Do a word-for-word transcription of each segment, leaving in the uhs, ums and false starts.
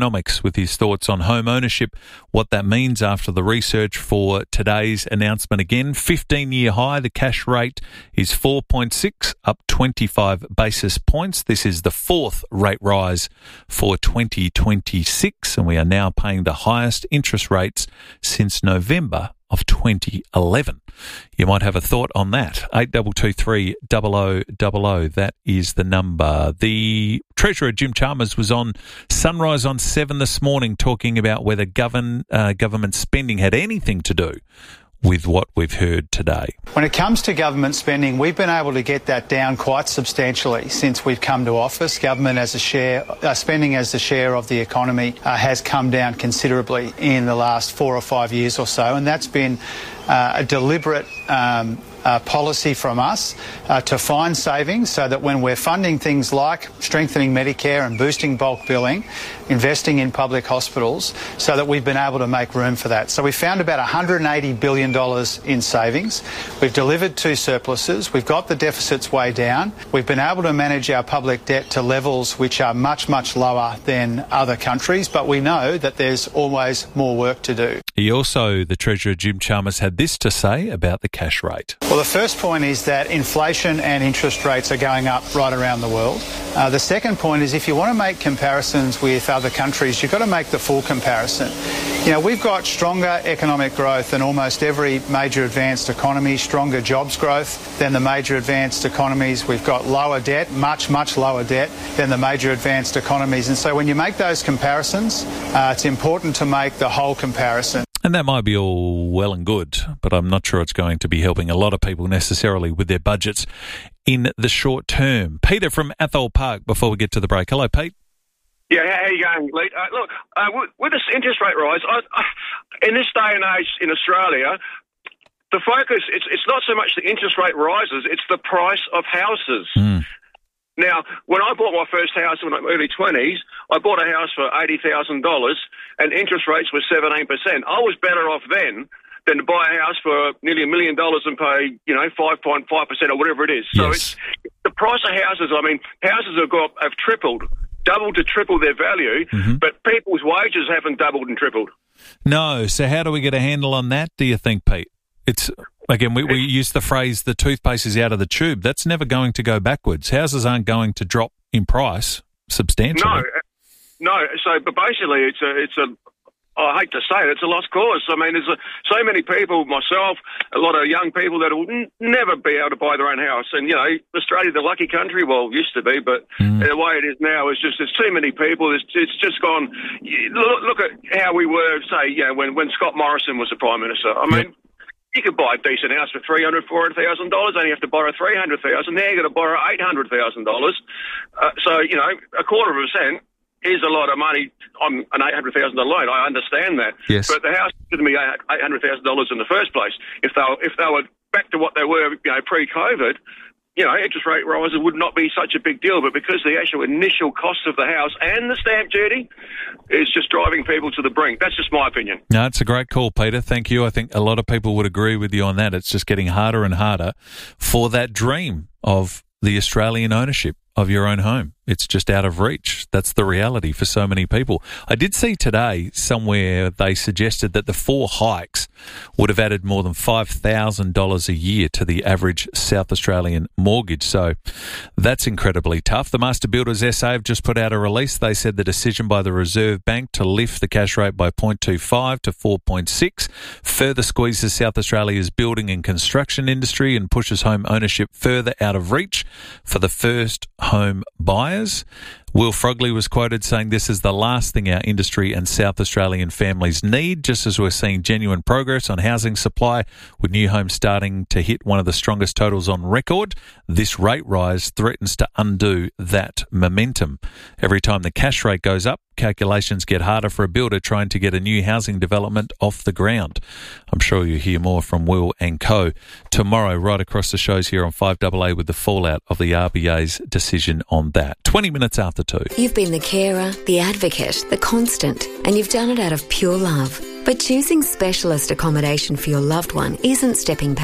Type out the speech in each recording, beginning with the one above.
Economics with his thoughts on home ownership, what that means after the research for today's announcement. Again, fifteen-year high, the cash rate is four point six, up twenty-five basis points. This is the fourth rate rise for twenty twenty-six, and we are now paying the highest interest rates since November of twenty eleven. You might have a thought on that. eight two two three, zero zero zero zero. That is the number. The Treasurer, Jim Chalmers, was on Sunrise on seven this morning talking about whether govern, uh, government spending had anything to do with what we've heard today. When it comes to government spending, we've been able to get that down quite substantially since we've come to office. Government as a share, uh, spending as a share of the economy uh, has come down considerably in the last four or five years or so, and that's been uh, a deliberate um, uh, policy from us uh, to find savings so that when we're funding things like strengthening Medicare and boosting bulk billing, investing in public hospitals, so that we've been able to make room for that. So we found about one hundred eighty billion dollars in savings. We've delivered two surpluses. We've got the deficits way down. We've been able to manage our public debt to levels which are much, much lower than other countries, but we know that there's always more work to do. He also, the Treasurer Jim Chalmers, had this to say about the cash rate. Well, the first point is that inflation and interest rates are going up right around the world. Uh, the second point is if you want to make comparisons with other countries, you've got to make the full comparison. You know, we've got stronger economic growth than almost every major advanced economy, stronger jobs growth than the major advanced economies. We've got lower debt, much, much lower debt than the major advanced economies. And so when you make those comparisons, uh, it's important to make the whole comparison. And that might be all well and good, but I'm not sure it's going to be helping a lot of people necessarily with their budgets in the short term. Peter from Athol Park, before we get to the break. Hello, Pete. Yeah, how are you going, Lee? Uh, look, uh, with, with this interest rate rise, I, I, in this day and age in Australia, the focus, it's, it's not so much the interest rate rises, it's the price of houses. Mm. Now, when I bought my first house in my early twenties, I bought a house for eighty thousand dollars and interest rates were seventeen percent. I was better off then than to buy a house for nearly a million dollars and pay, you know, five point five percent or whatever it is. So yes. it's the price of houses. I mean, houses have got have tripled, doubled to triple their value, mm-hmm. but people's wages haven't doubled and tripled. No. So how do we get a handle on that, do you think, Pete? It's again, we, we use the phrase the toothpaste is out of the tube. That's never going to go backwards. Houses aren't going to drop in price substantially. No, no. So, but basically, it's a, it's a. I hate to say it, it's a lost cause. I mean, there's a, so many people, myself, a lot of young people that will n- never be able to buy their own house. And, you know, Australia's a lucky country. Well, used to be, but mm. the way it is now is just, there's too many people. It's, it's just gone. Look, look at how we were, say, you know, when, when Scott Morrison was the Prime Minister. I mean, yep. You could buy a decent house for three hundred thousand dollars, four hundred thousand dollars, only have to borrow three hundred thousand dollars. Now you've got to borrow eight hundred thousand dollars. Uh, so, you know, a quarter of a percent is a lot of money on an eight hundred thousand dollars loan. I understand that. Yes. But the house shouldn't be eight hundred thousand dollars in the first place. If they were, if they were back to what they were, you know, pre-COVID, you know, interest rate rises would not be such a big deal. But because the actual initial cost of the house and the stamp duty is just driving people to the brink. That's just my opinion. No, it's a great call, Peter. Thank you. I think a lot of people would agree with you on that. It's just getting harder and harder for that dream of the Australian ownership of your own home. It's just out of reach. That's the reality for so many people. I did see today somewhere they suggested that the four hikes would have added more than five thousand dollars a year to the average South Australian mortgage. So that's incredibly tough. The Master Builders S A have just put out a release. They said the decision by the Reserve Bank to lift the cash rate by zero point two five to four point six further squeezes South Australia's building and construction industry and pushes home ownership further out of reach for the first home buyers. Will Frogley was quoted saying this is the last thing our industry and South Australian families need, just as we're seeing genuine progress on housing supply with new homes starting to hit one of the strongest totals on record. This rate rise threatens to undo that momentum. Every time the cash rate goes up, calculations get harder for a builder trying to get a new housing development off the ground. I'm sure you'll hear more from Will and Co. tomorrow right across the shows here on five A A with the fallout of the R B A's decision on that. twenty minutes after two. You've been the carer, the advocate, the constant, and you've done it out of pure love. But choosing specialist accommodation for your loved one isn't stepping back.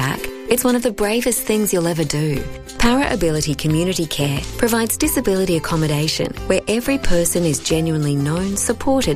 It's one of the bravest things you'll ever do. Para Ability Community Care provides disability accommodation where every person is genuinely known, supported